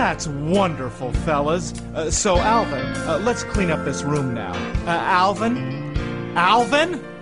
That's wonderful, fellas. So, Alvin, let's clean up this room now. Alvin? Alvin?